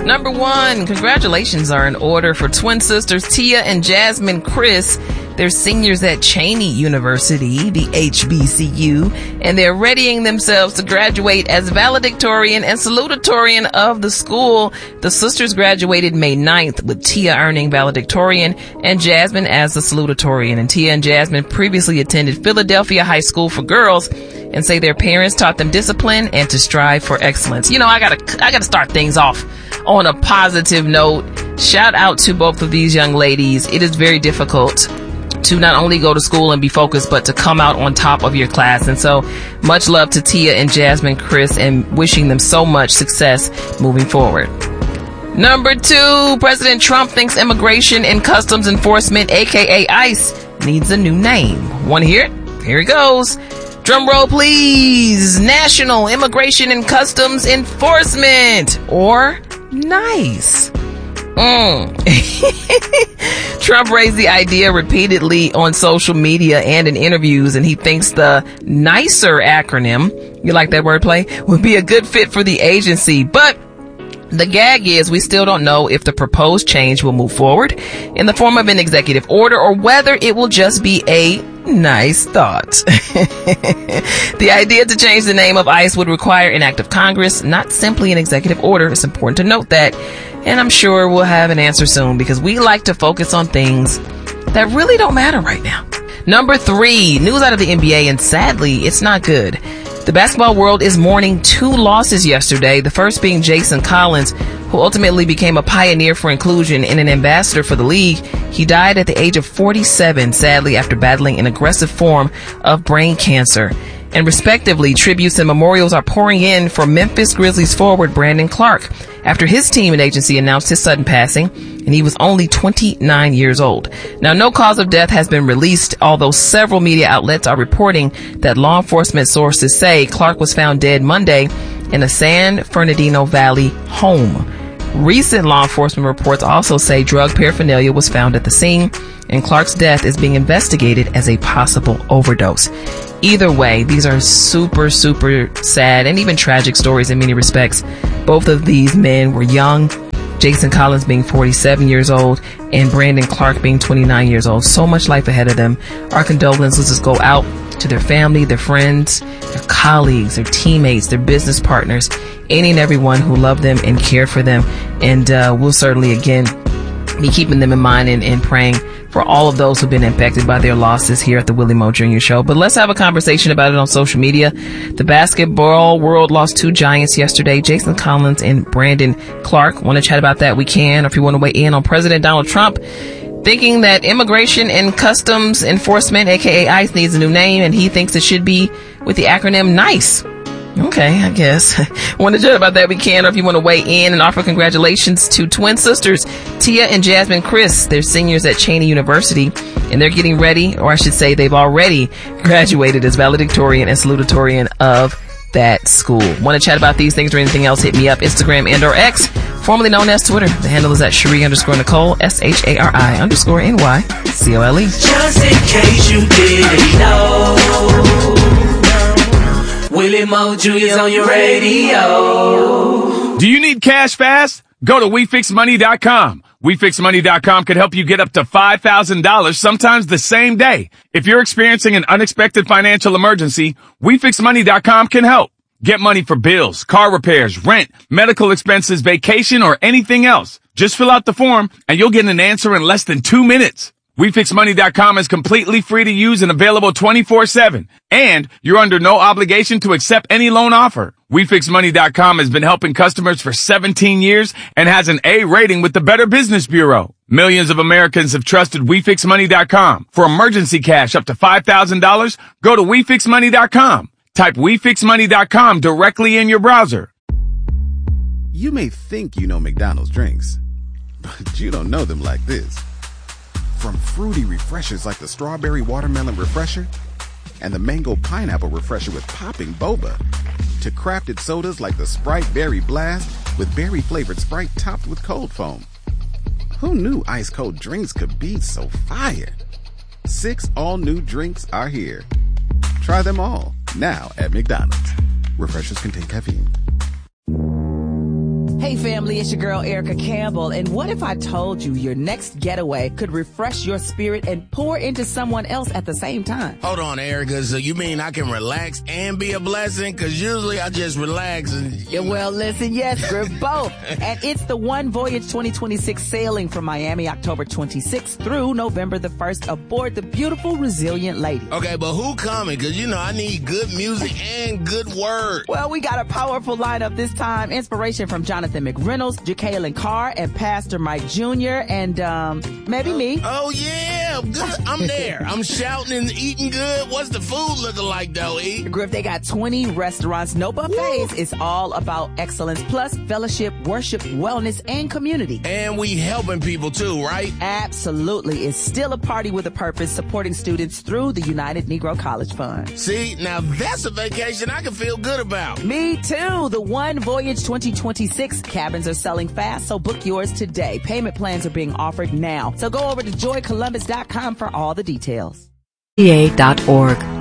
Number 1, congratulations are in order for twin sisters Tia and Jasmine Chris. They're seniors at Cheney University, the HBCU, and they're readying themselves to graduate as valedictorian and salutatorian of the school. The sisters graduated May 9th, with Tia earning valedictorian and Jasmine as the salutatorian. And Tia and Jasmine previously attended Philadelphia High School for Girls and say their parents taught them discipline and to strive for excellence. You know, I gotta start things off on a positive note. Shout out to both of these young ladies. It is very difficult to not only go to school and be focused, but to come out on top of your class. And so much love to Tia and Jasmine Chris, and wishing them so much success moving forward. Number 2, President Trump thinks Immigration and Customs Enforcement, aka ICE, needs a new name. Want to hear it? Here it goes. Drum roll, please. National Immigration and Customs Enforcement, or NICE. Trump raised the idea repeatedly on social media and in interviews, and he thinks the NICER acronym, you like that wordplay, would be a good fit for the agency. But the gag is we still don't know if the proposed change will move forward in the form of an executive order or whether it will just be a nice thought. The idea to change the name of ICE would require an act of Congress, not simply an executive order. It's important to note that. And I'm sure we'll have an answer soon, because we like to focus on things that really don't matter right now. Number 3, news out of the NBA, and sadly, it's not good. The basketball world is mourning 2 losses yesterday, the first being Jason Collins, who ultimately became a pioneer for inclusion and an ambassador for the league. He died at the age of 47, sadly, after battling an aggressive form of brain cancer. And respectively, tributes and memorials are pouring in for Memphis Grizzlies forward Brandon Clark after his team and agency announced his sudden passing, and he was only 29 years old. Now, no cause of death has been released, although several media outlets are reporting that law enforcement sources say Clark was found dead Monday in a San Fernandino Valley home. Recent law enforcement reports also say drug paraphernalia was found at the scene, and Clark's death is being investigated as a possible overdose. Either way, these are super, super sad and even tragic stories in many respects. Both of these men were young, Jason Collins being 47 years old and Brandon Clark being 29 years old. So much life ahead of them. Our condolences go out to their family, their friends, their colleagues, their teammates, their business partners, any and everyone who loved them and cared for them. And we'll certainly, again, be keeping them in mind and praying for all of those who've been impacted by their losses here at the Willie Moe Jr. Show. But let's have a conversation about it on social media. The basketball world lost 2 giants yesterday, Jason Collins and Brandon Clark. Want to chat about that? We can. Or if you want to weigh in on President Donald Trump thinking that Immigration and Customs Enforcement, aka ICE, needs a new name, and he thinks it should be with the acronym NICE. Okay, I guess. Want to chat about that? We can. Or if you want to weigh in and offer congratulations to twin sisters Tia and Jasmine Chris. They're seniors at Cheney University, and they're getting ready, or I should say they've already graduated as valedictorian and salutatorian of that school. Want to chat about these things or anything else? Hit me up, Instagram and or X, formerly known as Twitter. The handle is at Cherie_Nicole, SHARI_NYCOLE. Just in case you didn't know, Willie Moe Jr.'s on your radio. Do you need cash fast? Go to WeFixMoney.com. WeFixMoney.com can help you get up to $5,000, sometimes the same day. If you're experiencing an unexpected financial emergency, WeFixMoney.com can help. Get money for bills, car repairs, rent, medical expenses, vacation, or anything else. Just fill out the form and you'll get an answer in less than 2 minutes. WeFixMoney.com is completely free to use and available 24/7. And you're under no obligation to accept any loan offer. WeFixMoney.com has been helping customers for 17 years and has an A rating with the Better Business Bureau. Millions of Americans have trusted WeFixMoney.com. For emergency cash up to $5,000, go to WeFixMoney.com. Type WeFixMoney.com directly in your browser. You may think you know McDonald's drinks, but you don't know them like this. From fruity refreshers like the Strawberry Watermelon Refresher and the Mango Pineapple Refresher with popping boba, to crafted sodas like the Sprite Berry Blast with berry-flavored Sprite topped with cold foam. Who knew ice-cold drinks could be so fire? 6 all-new drinks are here. Try them all, now at McDonald's. Refreshers contain caffeine. Hey family, it's your girl Erica Campbell, and what if I told you your next getaway could refresh your spirit and pour into someone else at the same time? Hold on, Erica, so you mean I can relax and be a blessing? Because usually I just relax and... Yeah, well, listen, yes, Griff, both. And it's the One Voyage 2026 sailing from Miami October 26th through November the 1st aboard the beautiful Resilient Lady. Okay, but who coming? Because, you know, I need good music and good word. Well, we got a powerful lineup this time. Inspiration from Jonathan McReynolds, Jacqueline Carr, and Pastor Mike Jr., and maybe me. Oh, yeah, good. I'm there. I'm shouting and eating good. What's the food looking like, though, E? Griff, they got 20 restaurants, no buffets. It's all about excellence, plus fellowship, worship, wellness, and community. And we helping people, too, right? Absolutely. It's still a party with a purpose, supporting students through the United Negro College Fund. See, now that's a vacation I can feel good about. Me too. The One Voyage 2026 cabins are selling fast, so book yours today. Payment plans are being offered now. So go over to joycolumbus.com for all the details. CA.org.